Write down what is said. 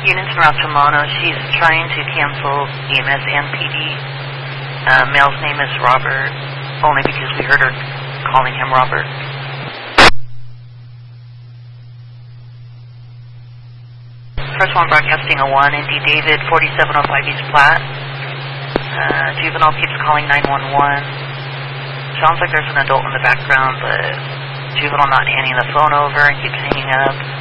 Units from Altamano. She's trying to cancel EMS and PD. Male's name is Robert, only because we heard her calling him Robert. First one broadcasting a 1, Indy David, 4705 East Platte. Juvenile keeps calling 911. Sounds like there's an adult in the background, but Juvenile not handing the phone over and keeps hanging up.